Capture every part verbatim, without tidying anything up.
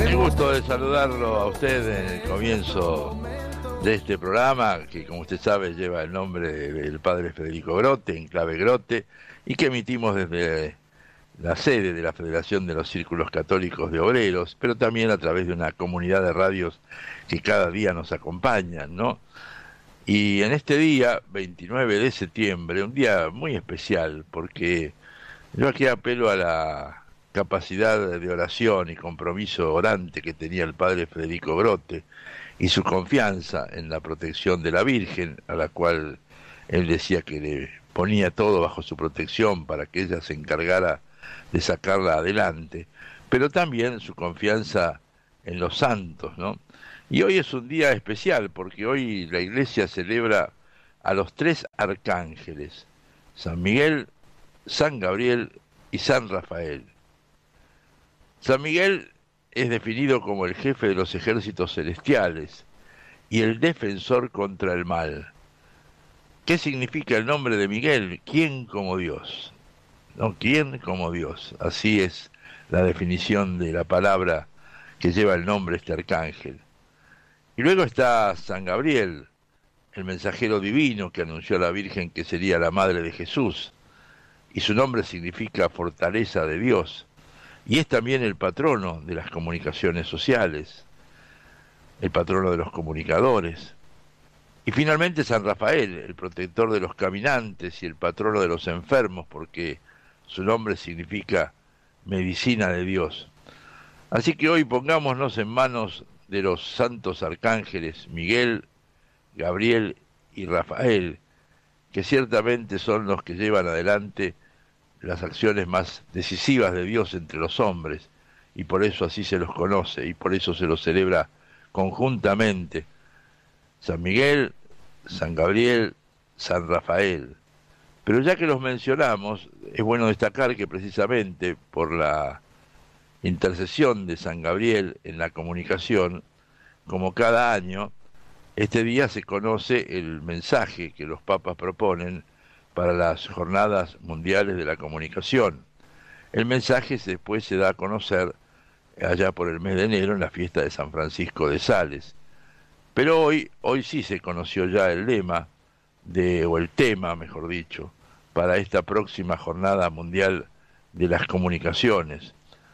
El gusto de saludarlo a usted en el comienzo de este programa, que como usted sabe lleva el nombre del padre Federico Grote, en clave Grote, y que emitimos desde la sede de la Federación de los Círculos Católicos de Obreros, pero también a través de una comunidad de radios que cada día nos acompañan, ¿no? Y en este día, veintinueve de septiembre, un día muy especial, porque yo aquí apelo a la capacidad de oración y compromiso orante que tenía el padre Federico Grote y su confianza en la protección de la Virgen, a la cual él decía que le ponía todo bajo su protección para que ella se encargara de sacarla adelante, pero también su confianza en los santos, ¿no? Y hoy es un día especial porque hoy la Iglesia celebra a los tres arcángeles, San Miguel, San Gabriel y San Rafael. San Miguel es definido como el jefe de los ejércitos celestiales y el defensor contra el mal. ¿Qué significa el nombre de Miguel? ¿Quién como Dios? ¿No? ¿Quién como Dios? Así es la definición de la palabra que lleva el nombre este arcángel. Y luego está San Gabriel, el mensajero divino que anunció a la Virgen que sería la madre de Jesús, y su nombre significa fortaleza de Dios. Y es también el patrono de las comunicaciones sociales, el patrono de los comunicadores. Y finalmente San Rafael, el protector de los caminantes y el patrono de los enfermos, porque su nombre significa medicina de Dios. Así que hoy pongámonos en manos de los santos arcángeles Miguel, Gabriel y Rafael, que ciertamente son los que llevan adelante las acciones más decisivas de Dios entre los hombres, y por eso así se los conoce, y por eso se los celebra conjuntamente. San Miguel, San Gabriel, San Rafael. Pero ya que los mencionamos, es bueno destacar que precisamente por la intercesión de San Gabriel en la comunicación, como cada año, este día se conoce el mensaje que los papas proponen para las jornadas mundiales de la comunicación. El mensaje después se da a conocer allá por el mes de enero en la fiesta de San Francisco de Sales. Pero hoy, hoy sí se conoció ya el lema, de, o el tema, mejor dicho, para esta próxima jornada mundial de las comunicaciones.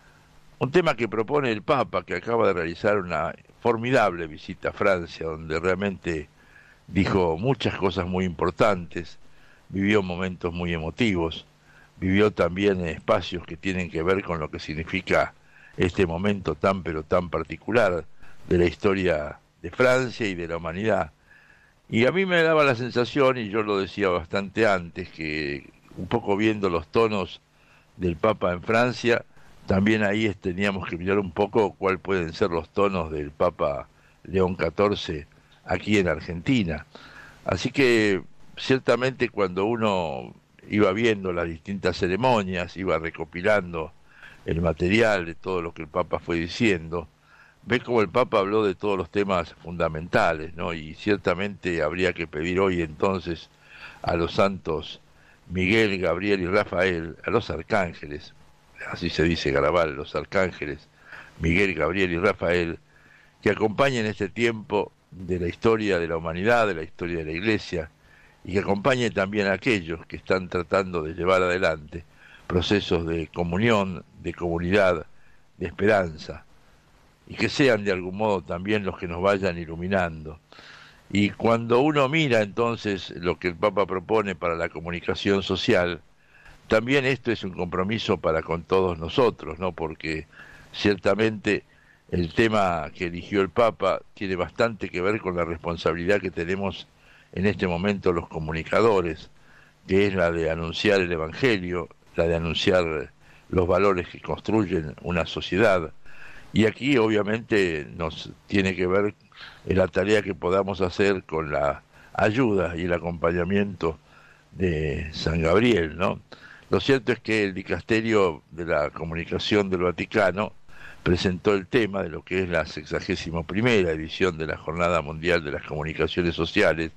Un tema que propone el Papa, que acaba de realizar una formidable visita a Francia, donde realmente dijo muchas cosas muy importantes, vivió momentos muy emotivos, vivió también espacios que tienen que ver con lo que significa este momento tan pero tan particular de la historia de Francia y de la humanidad. Y a mí me daba la sensación, y yo lo decía bastante antes, que un poco viendo los tonos del Papa en Francia, también ahí teníamos que mirar un poco cuáles pueden ser los tonos del Papa León catorce aquí en Argentina. Así que ciertamente cuando uno iba viendo las distintas ceremonias, iba recopilando el material de todo lo que el Papa fue diciendo, ve como el Papa habló de todos los temas fundamentales, ¿no? Y ciertamente habría que pedir hoy entonces a los santos Miguel, Gabriel y Rafael, a los arcángeles, así se dice Garabal, los arcángeles Miguel, Gabriel y Rafael, que acompañen este tiempo de la historia de la humanidad, de la historia de la Iglesia, y que acompañe también a aquellos que están tratando de llevar adelante procesos de comunión, de comunidad, de esperanza, y que sean de algún modo también los que nos vayan iluminando. Y cuando uno mira entonces lo que el Papa propone para la comunicación social, también esto es un compromiso para con todos nosotros, ¿no? Porque ciertamente el tema que eligió el Papa tiene bastante que ver con la responsabilidad que tenemos en este momento los comunicadores, que es la de anunciar el Evangelio, la de anunciar los valores que construyen una sociedad. Y aquí obviamente nos tiene que ver en la tarea que podamos hacer con la ayuda y el acompañamiento de San Gabriel, ¿no? Lo cierto es que el Dicasterio de la Comunicación del Vaticano presentó el tema de lo que es la sexagésima primera edición de la Jornada Mundial de las Comunicaciones Sociales.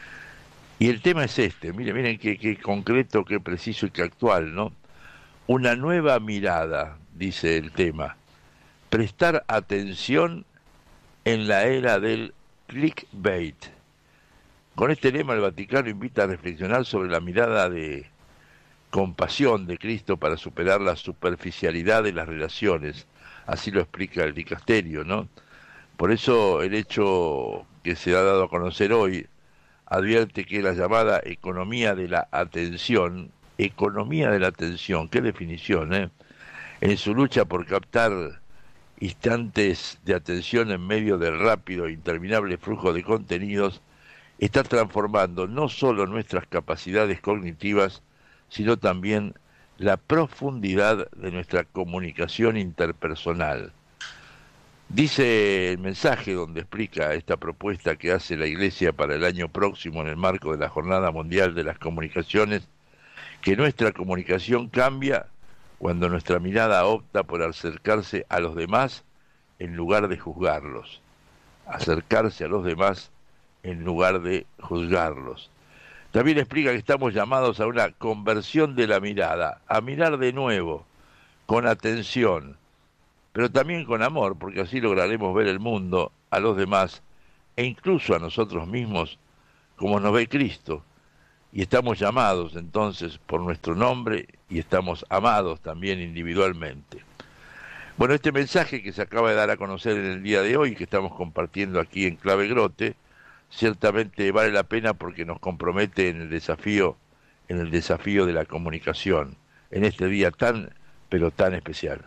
Y el tema es este, miren, miren qué, qué concreto, qué preciso y qué actual, ¿no? Una nueva mirada, dice el tema. prestar atención en la era del clickbait. Con este lema el Vaticano invita a reflexionar sobre la mirada de compasión de Cristo para superar la superficialidad de las relaciones. Así lo explica el dicasterio, ¿no? Por eso el hecho que se ha dado a conocer hoy advierte que la llamada economía de la atención, economía de la atención, qué definición, ¿eh? En su lucha por captar instantes de atención en medio del rápido e interminable flujo de contenidos, está transformando no solo nuestras capacidades cognitivas, sino también la profundidad de nuestra comunicación interpersonal. Dice el mensaje donde explica esta propuesta que hace la Iglesia para el año próximo en el marco de la Jornada Mundial de las Comunicaciones, que nuestra comunicación cambia cuando nuestra mirada opta por acercarse a los demás en lugar de juzgarlos. Acercarse a los demás en lugar de juzgarlos. También explica que estamos llamados a una conversión de la mirada, a mirar de nuevo, con atención, pero también con amor, porque así lograremos ver el mundo, a los demás, e incluso a nosotros mismos, como nos ve Cristo. Y estamos llamados entonces por nuestro nombre y estamos amados también individualmente. Bueno, este mensaje que se acaba de dar a conocer en el día de hoy, que estamos compartiendo aquí en Clave Grote, ciertamente vale la pena porque nos compromete en el desafío, en el desafío de la comunicación, en este día tan, pero tan especial.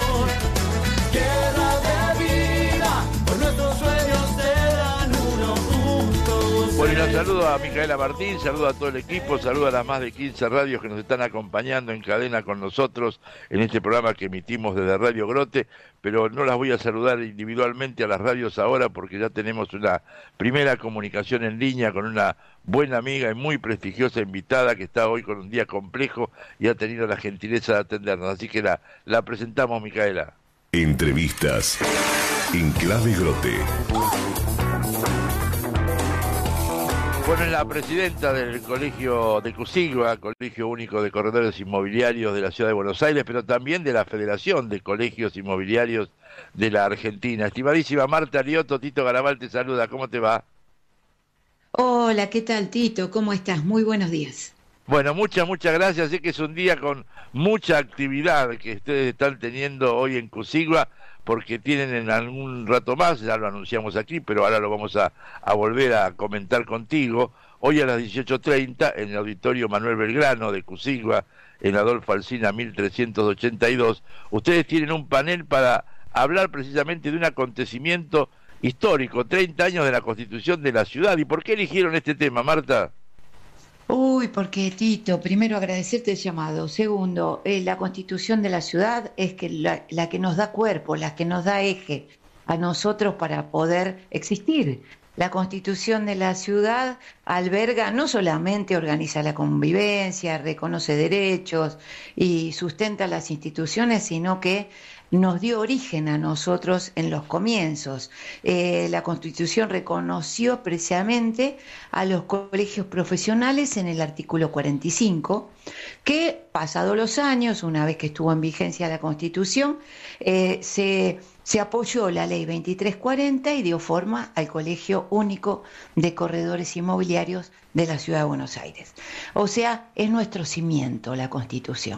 Bueno, y los saludo a Micaela Martín, saludo a todo el equipo, saludo a las más de quince radios que nos están acompañando en cadena con nosotros en este programa que emitimos desde Radio Grote, pero no las voy a saludar individualmente a las radios ahora porque ya tenemos una primera comunicación en línea con una buena amiga y muy prestigiosa invitada que está hoy con un día complejo y ha tenido la gentileza de atendernos, así que la, la presentamos, Micaela. Entrevistas en Clave Grote. Bueno, es la presidenta del Colegio de Cusigua, Colegio Único de Corredores Inmobiliarios de la Ciudad de Buenos Aires, pero también de la Federación de Colegios Inmobiliarios de la Argentina. Estimadísima Marta Lioto, Tito Garabal te saluda, ¿cómo te va? Hola, ¿qué tal, Tito? ¿Cómo estás? Muy buenos días. Bueno, muchas, muchas gracias. Sé que es un día con mucha actividad que ustedes están teniendo hoy en Cusigua, porque tienen en algún rato más, ya lo anunciamos aquí, pero ahora lo vamos a, a volver a comentar contigo, hoy a las dieciocho treinta en el Auditorio Manuel Belgrano de Cusigua, en Adolfo Alsina mil trescientos ochenta y dos, ustedes tienen un panel para hablar precisamente de un acontecimiento histórico, treinta años de la Constitución de la ciudad. ¿Y por qué eligieron este tema, Marta? Uy, porque Tito, primero agradecerte el llamado. Segundo, eh, la Constitución de la ciudad es que la, la que nos da cuerpo, la que nos da eje a nosotros para poder existir. La Constitución de la ciudad alberga, no solamente organiza la convivencia, reconoce derechos y sustenta las instituciones, sino que nos dio origen a nosotros en los comienzos. Eh, la Constitución reconoció precisamente a los colegios profesionales en el artículo cuarenta y cinco, que pasados los años, una vez que estuvo en vigencia la Constitución, eh, se, se apoyó la ley veintitrés cuarenta y dio forma al Colegio Único de Corredores Inmobiliarios de la Ciudad de Buenos Aires. O sea, es nuestro cimiento la Constitución.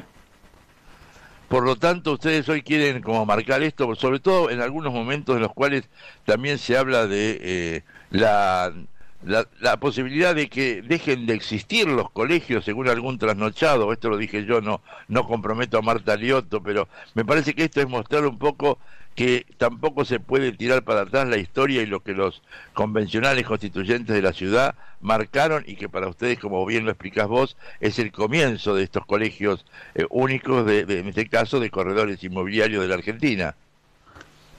Por lo tanto, ustedes hoy quieren como marcar esto, sobre todo en algunos momentos en los cuales también se habla de eh, la, la, la posibilidad de que dejen de existir los colegios según algún trasnochado. Esto lo dije yo, no, no comprometo a Marta Lioto, pero me parece que esto es mostrar un poco que tampoco se puede tirar para atrás la historia y lo que los convencionales constituyentes de la ciudad marcaron y que para ustedes, como bien lo explicás vos, es el comienzo de estos colegios eh, únicos, de, de, en este caso, de corredores inmobiliarios de la Argentina.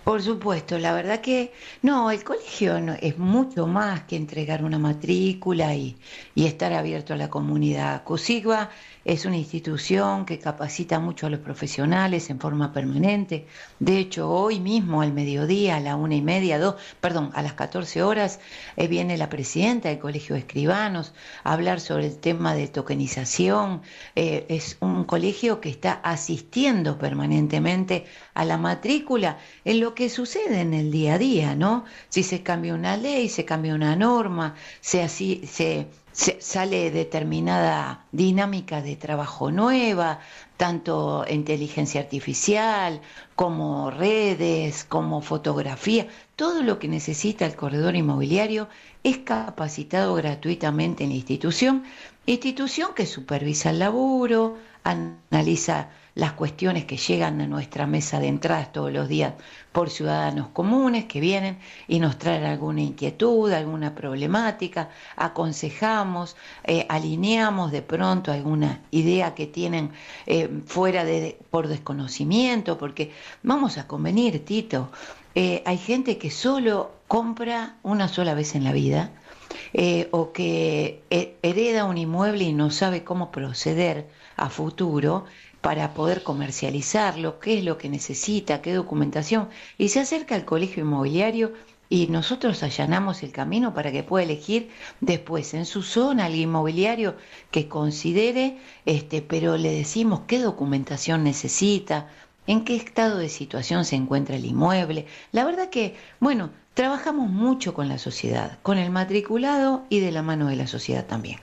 Por supuesto, la verdad que no, el colegio no- es mucho más que entregar una matrícula y, y estar abierto a la comunidad. CUSIGBA es una institución que capacita mucho a los profesionales en forma permanente. De hecho, hoy mismo al mediodía, a la una y media, dos, perdón, a las catorce horas, eh, viene la presidenta del Colegio de Escribanos a hablar sobre el tema de tokenización. Eh, es un colegio que está asistiendo permanentemente a la matrícula en lo que sucede en el día a día, ¿no? Si se cambia una ley, se cambia una norma, se, así, se, se sale determinada dinámica de trabajo nueva, tanto inteligencia artificial como redes, como fotografía, todo lo que necesita el corredor inmobiliario es capacitado gratuitamente en la institución, institución que supervisa el laburo, analiza las cuestiones que llegan a nuestra mesa de entradas todos los días por ciudadanos comunes que vienen y nos traen alguna inquietud, alguna problemática, aconsejamos, eh, alineamos de pronto alguna idea que tienen eh, fuera de, por desconocimiento, porque vamos a convenir, Tito, eh, hay gente que solo compra una sola vez en la vida, eh, o que eh, hereda un inmueble y no sabe cómo proceder a futuro para poder comercializarlo, qué es lo que necesita, qué documentación, y se acerca al colegio inmobiliario y nosotros allanamos el camino para que pueda elegir después en su zona el inmobiliario que considere, este, pero le decimos qué documentación necesita, en qué estado de situación se encuentra el inmueble. La verdad que, bueno, trabajamos mucho con la sociedad, con el matriculado y de la mano de la sociedad también.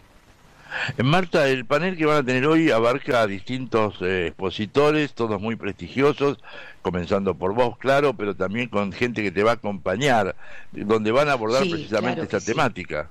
Marta, el panel que van a tener hoy abarca a distintos eh, expositores, todos muy prestigiosos, comenzando por vos, claro, pero también con gente que te va a acompañar, donde van a abordar Sí, precisamente claro que esta sí. temática.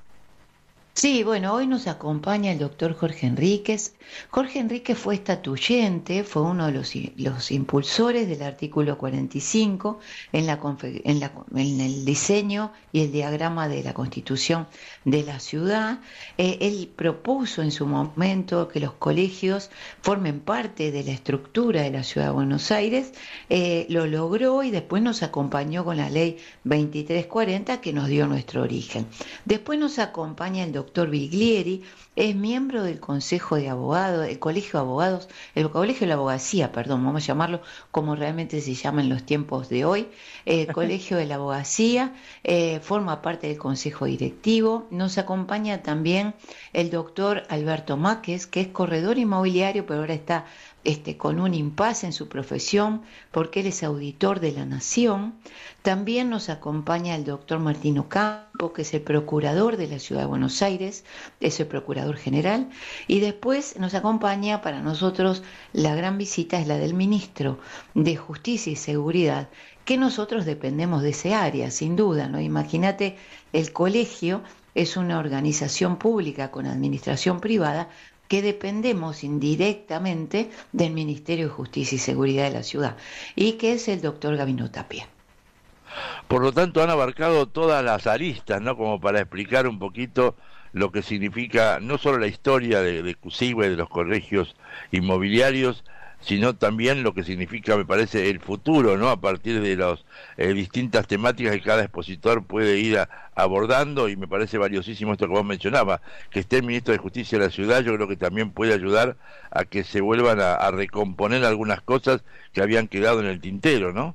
Sí, bueno, hoy nos acompaña el doctor Jorge Enríquez. Jorge Enríquez fue estatuyente, fue uno de los, i- los impulsores del artículo cuarenta y cinco en, la, confe- en, la- en el diseño y el diagrama de la Constitución de la ciudad. Eh, él propuso en su momento que los colegios formen parte de la estructura de la ciudad de Buenos Aires, eh, lo logró y después nos acompañó con la ley veintitrés cuarenta que nos dio nuestro origen. Después nos acompaña el doctor Biglieri, es miembro del Consejo de Abogados, el Colegio de Abogados, el Colegio de la Abogacía, perdón, vamos a llamarlo como realmente se llama en los tiempos de hoy, el Colegio de la Abogacía, eh, forma parte del Consejo Directivo. Nos acompaña también el doctor Alberto Máquez, que es corredor inmobiliario, pero ahora está este, con un impasse en su profesión, porque él es auditor de la Nación. También nos acompaña el doctor Martín Ocampo, que es el procurador de la Ciudad de Buenos Aires, es el procurador general, y después nos acompaña, para nosotros la gran visita es la del ministro de Justicia y Seguridad, que nosotros dependemos de ese área, sin duda, ¿no? Imagínate, el colegio es una organización pública con administración privada que dependemos indirectamente del Ministerio de Justicia y Seguridad de la ciudad, y que es el doctor Gabino Tapia. Por lo tanto, han abarcado todas las aristas, ¿no? Como para explicar un poquito lo que significa no solo la historia de, de CUSIGBA y de los colegios inmobiliarios, sino también lo que significa, me parece, el futuro, ¿no? A partir de las eh, distintas temáticas que cada expositor puede ir a, abordando, y me parece valiosísimo esto que vos mencionabas, que esté el ministro de Justicia de la ciudad. Yo creo que también puede ayudar a que se vuelvan a, a recomponer algunas cosas que habían quedado en el tintero, ¿no?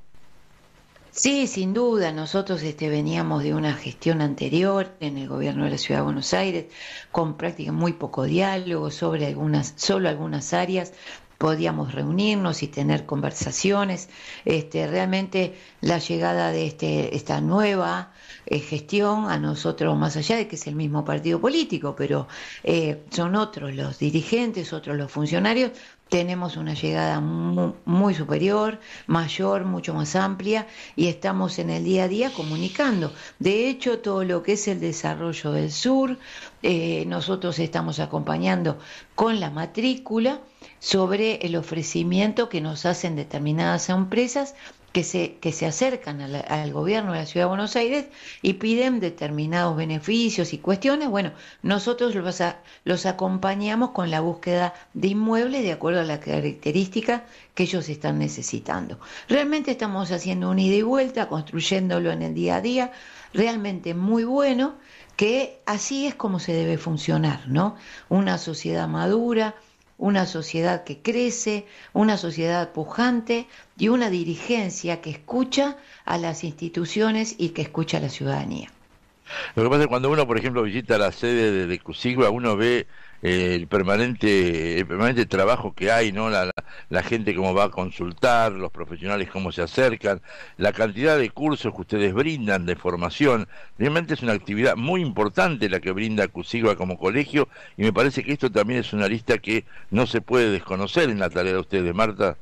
Sí, sin duda, nosotros este, veníamos de una gestión anterior en el gobierno de la Ciudad de Buenos Aires, con prácticamente muy poco diálogo sobre algunas, solo algunas áreas. Podíamos reunirnos y tener conversaciones. Este, realmente la llegada de este, esta nueva eh, gestión a nosotros, más allá de que es el mismo partido político, pero eh, son otros los dirigentes, otros los funcionarios, tenemos una llegada muy, muy superior, mayor, mucho más amplia, y estamos en el día a día comunicando. De hecho, todo lo que es el desarrollo del sur, eh, nosotros estamos acompañando con la matrícula sobre el ofrecimiento que nos hacen determinadas empresas que se, que se acercan a la, al gobierno de la Ciudad de Buenos Aires y piden determinados beneficios y cuestiones. Bueno, nosotros los, a, los acompañamos con la búsqueda de inmuebles de acuerdo a la característica que ellos están necesitando. Realmente estamos haciendo un ida y vuelta, construyéndolo en el día a día, realmente muy bueno, que así es como se debe funcionar, ¿no? Una sociedad madura, una sociedad que crece, una sociedad pujante y una dirigencia que escucha a las instituciones y que escucha a la ciudadanía. Lo que pasa es que cuando uno, por ejemplo, visita la sede de, de Cusigua, uno ve eh, el permanente el permanente trabajo que hay, ¿no? La, la, la gente cómo va a consultar, los profesionales cómo se acercan, la cantidad de cursos que ustedes brindan de formación. Realmente es una actividad muy importante la que brinda Cusigua como colegio, y me parece que esto también es una lista que no se puede desconocer en la tarea de ustedes, Marta.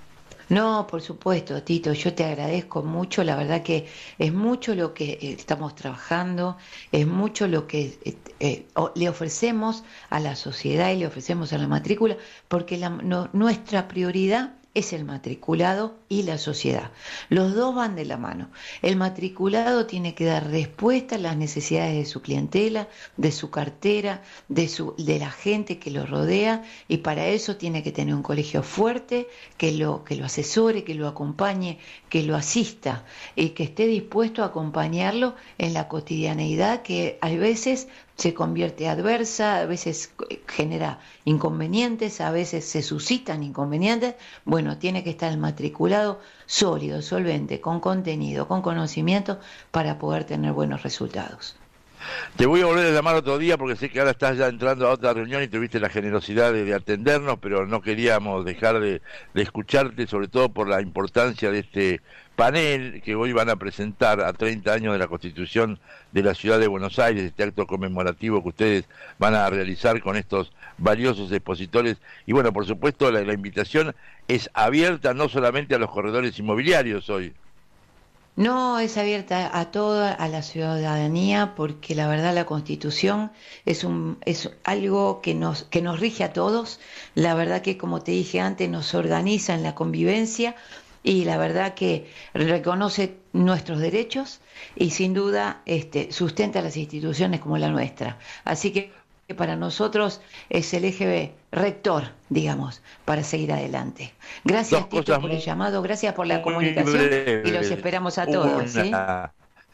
No, por supuesto, Tito, yo te agradezco mucho, la verdad que es mucho lo que estamos trabajando, es mucho lo que eh, eh, le ofrecemos a la sociedad y le ofrecemos a la matrícula, porque la, no, nuestra prioridad es el matriculado y la sociedad. Los dos van de la mano. El matriculado tiene que dar respuesta a las necesidades de su clientela, de su cartera, de, su, de la gente que lo rodea, y para eso tiene que tener un colegio fuerte, que lo, que lo asesore, que lo acompañe, que lo asista y que esté dispuesto a acompañarlo en la cotidianeidad que a veces se convierte adversa, a veces genera inconvenientes, a veces se suscitan inconvenientes. Bueno, tiene que estar el matriculado sólido, solvente, con contenido, con conocimiento, para poder tener buenos resultados. Te voy a volver a llamar otro día porque sé que ahora estás ya entrando a otra reunión y tuviste la generosidad de, de atendernos, pero no queríamos dejar de, de escucharte, sobre todo por la importancia de este panel que hoy van a presentar a treinta años de la Constitución de la Ciudad de Buenos Aires, este acto conmemorativo que ustedes van a realizar con estos valiosos expositores. Y bueno, por supuesto, la, la invitación es abierta no solamente a los corredores inmobiliarios hoy. No, es abierta a toda a la ciudadanía, porque la verdad la Constitución es un es algo que nos que nos rige a todos. La verdad que, como te dije antes, nos organiza en la convivencia, y la verdad que reconoce nuestros derechos y sin duda este sustenta las instituciones como la nuestra. Así que que para nosotros es el eje rector, digamos, para seguir adelante. Gracias, Tito, por el llamado, gracias por la comunicación breve, y los esperamos a todos. Una...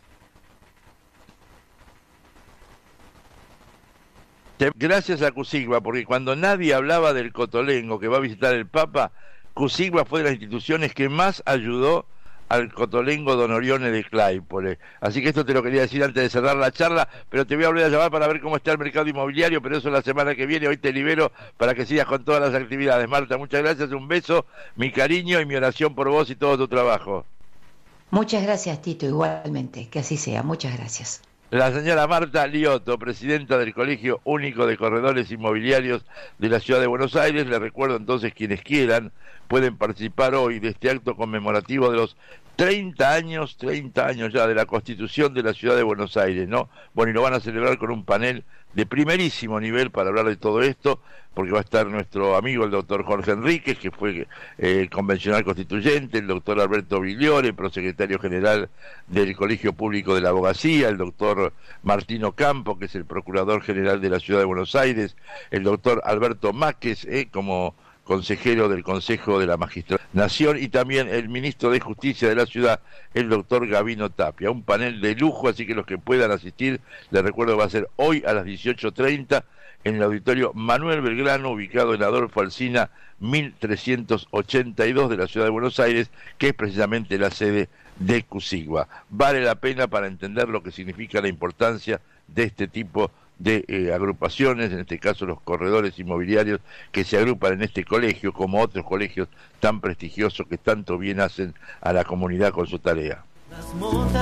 ¿sí? Gracias a Cusigua, porque cuando nadie hablaba del cotolengo que va a visitar el Papa, Cusigua fue de las instituciones que más ayudó al cotolengo Don Orione de Claypole. Así que esto te lo quería decir antes de cerrar la charla, pero te voy a volver a llamar para ver cómo está el mercado inmobiliario, pero eso la semana que viene. Hoy te libero para que sigas con todas las actividades. Marta, muchas gracias, un beso, mi cariño y mi oración por vos y todo tu trabajo. Muchas gracias, Tito, igualmente, que así sea, muchas gracias. La señora Marta Liotto, presidenta del Colegio Único de Corredores Inmobiliarios de la Ciudad de Buenos Aires. Les recuerdo entonces, quienes quieran pueden participar hoy de este acto conmemorativo de los treinta años, treinta años ya de la Constitución de la Ciudad de Buenos Aires, ¿no? Bueno, y lo van a celebrar con un panel de primerísimo nivel para hablar de todo esto, porque va a estar nuestro amigo el doctor Jorge Enríquez, que fue eh, convencional constituyente, el doctor Alberto Vigliore, prosecretario general del Colegio Público de la Abogacía, el doctor Martino Campo, que es el procurador general de la Ciudad de Buenos Aires, el doctor Alberto Máquez, eh, como consejero del Consejo de la Magistratura Nación, y también el ministro de Justicia de la ciudad, el doctor Gabino Tapia. Un panel de lujo, así que los que puedan asistir, les recuerdo que va a ser hoy a las dieciocho treinta en el auditorio Manuel Belgrano, ubicado en Adolfo Alsina mil trescientos ochenta y dos de la Ciudad de Buenos Aires, que es precisamente la sede de Cusigua. Vale la pena para entender lo que significa la importancia de este tipo de eh, agrupaciones, en este caso los corredores inmobiliarios que se agrupan en este colegio, como otros colegios tan prestigiosos que tanto bien hacen a la comunidad con su tarea.